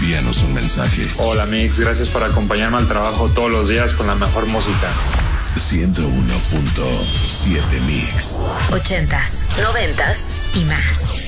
envíanos un mensaje. Hola Mix, gracias por acompañarme al trabajo todos los días con la mejor música. 101.7 Mix. 80s, 90s y más.